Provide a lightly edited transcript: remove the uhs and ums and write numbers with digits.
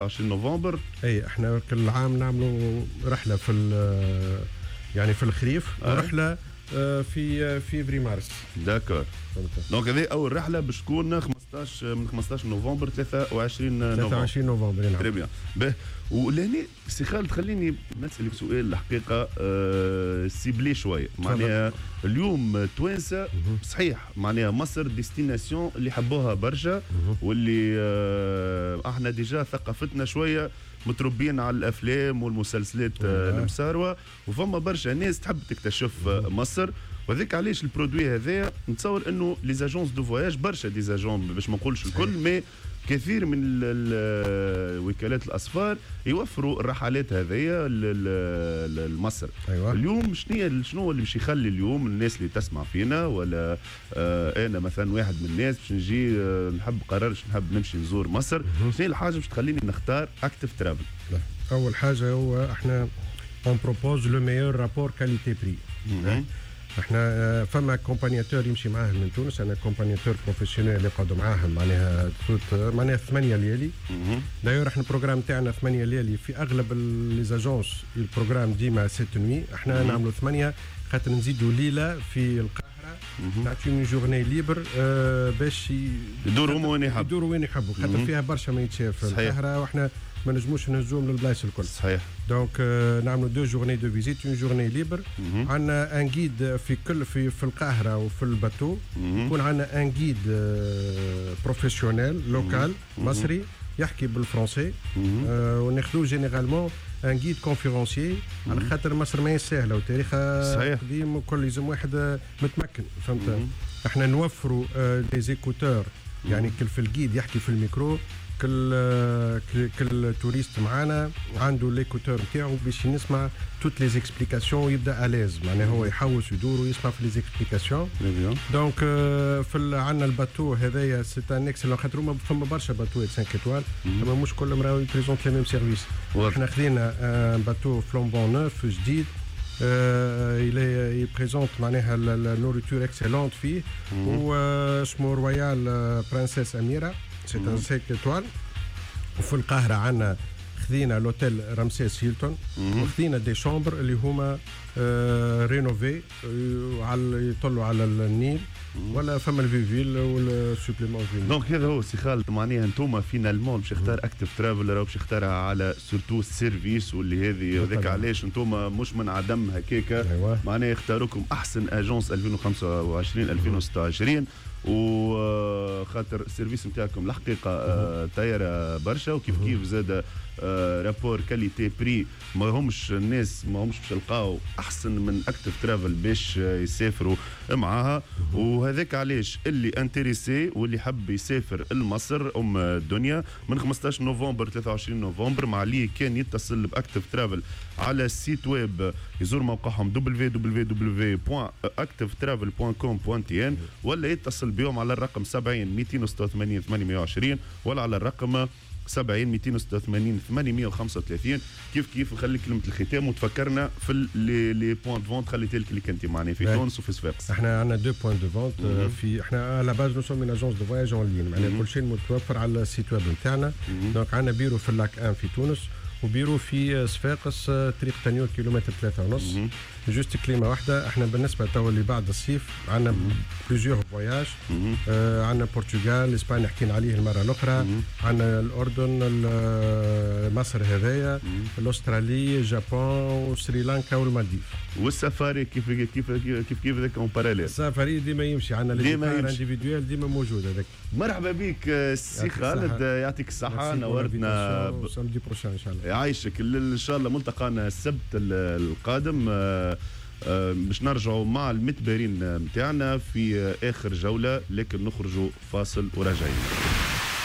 20 نوفمبر. اي احنا كل عام نعملوا رحله يعني في الخريف ورحله في فيفري مارس. داكور. دونك هذه اول رحله باش تكون من 15 نوفمبر 23 نوفمبر. نعم. تري بيان. باهي ولهني سي خالد خليني نسالك سؤال الحقيقه سيبلي شويه. معناها اليوم توانسه صحيح معناها مصر ديستيناسيون اللي حبوها برشا واللي احنا ديجا ثقافتنا شويه متربيين على الافلام والمسلسلات المساروه وفما برشا ناس تحب تكتشف مصر وذيك علاش البرودوي هذايا نتصور انه لي زاجونس دو فواياج برشا دي زاجون باش ما نقولش الكل مي كثير من وكالات الاسفار يوفروا الرحلات هذيا لمصر. أيوة. اليوم شنو اللي باش يخلي اليوم الناس اللي تسمع فينا ولا انا مثلا واحد من الناس باش نجي نحب قررش نحب نمشي نزور مصر، شنو الحاجه باش تخليني نختار اكتيف ترافل؟ اول حاجه هو احنا اون بروبوز لو ميور رابور كاليتي بري. احنا فما كومبانياتور يمشي معاهم من تونس، انا كومبانياتور بروفيسيونيل يقعدوا معاهم معناها 8 ليالي. دايور احنا البروجرام تاعنا 8 ليالي، في اغلب لي زاجونس البروجرام ديما 7 نوي، احنا نعملوا 8 خاطر نزيدوا ليله في القاهره نعطيهم جورني ليبر باش يدوروا وين يحبوا خاطر فيها برشا ما يتشاف في القاهره واحنا ما نجموش نهزوهم للبلايص الكل. صحيح. دونك نعملوا 2 جورني دو فيزيت، اون جورني ليبر. عندنا ان جيد في القاهره وفي الباتو، يكون عندنا ان جيد بروفيسيونيل لوكال مصري يحكي بالفرنسي، وناخذوه جينيرالمون ان جيد كونفيرونسيي على خاطر مصر ما سهله وتاريخها قديم وكل لازم واحد متمكن. فهمت؟ احنا نوفروا لي زيكوتور يعني كل في الجيد يحكي في الميكرو، كل توريست معانا عنده ليكوتور نتاعو باش يسمع توت لي زيكسبليكاسيون ويبدا اليز، معناها هو يحوس ويدور ويسمع في لي زيكسبليكاسيون. دونك عندنا الباتو هذايا سي ان اكسلون خاطر فما برشا باتو 5 ايطوال اما مش كلهم راهو يبريزونت لي ميم سيرفيس. احنا خذينا باتو فلومبون نوف جديد يبريزونت معناها النوريتور اكسلونت فيه، واسمه رويال برنسيس اميره سي ان 5 ايطوال. وفي القاهره عندنا خذينا لوتيل رمسيس هيلتون وخذينا دي شامبر اللي هما رينوفي يطلوا على النيل ولا فما الفيفيل والسوبليمون فيل. دونك هذا هو سي خالد معناها انتوما فينالمون باش يختار اكتيف ترافل راهو باش يختارها على سورتو السيرفيس واللي هذه وذاك علاش انتوما مش من عدم هكاكا. أيوة. معناها يختاروكم احسن اجونس 2025 2026 وخاطر السيرفيس نتاعكم الحقيقه طايره برشا وكيف كيف زاد رابور كاليتي بري ما همش الناس ما همش باش يلقاو احسن من اكتيف ترافل باش يسافروا معاها. وهذاك علاش اللي انتريسي واللي حب يسافر لمصر الدنيا من 15 نوفمبر 23 نوفمبر مع لي كان يتصل باكتيف ترافل على السيت ويب يزور موقعهم www.activetravel.com.tn ولا يتصل بهم على الرقم 70 286 820 ولا على الرقم 70 286 835. كيف نخلي كلمه الختام وتفكرنا في لي بوين دو فونت خليت لك اللي كنتي معنا في تونس وفي صفاقس. احنا عندنا 2 بوين دو فونت في احنا على باز نو سوم اجونس دو فواياج اون لين معناها كل شيء متوفر على السيت ويب نتاعنا. دونك عندنا بيرو في اللاك 1 في تونس وبيرو في صفاقس طريق تنيور كيلومتر 3.5 جوست كلمه واحده. احنا بالنسبه تو اللي بعد الصيف عندنا بليزيور فواياج، عندنا البرتغال اسبانيا حكينا عليه المره الاخرى، عندنا الاردن مصر هذايا الاسترالي اليابان وسريلانكا والمالديف. والسفاري كيف ذاك اون باراليل السفاري ديما يمشي عندنا لي انديفيدويل ديما موجود هذاك. مرحبا بك سي خالد يعطيك الصحه نورتنا سامدي بروشان ان شاء الله. يعيشك ان شاء الله ملتقانا السبت القادم باش نرجعوا مع المتبارين نتاعنا في اخر جوله لكن نخرجوا فاصل وراجعين.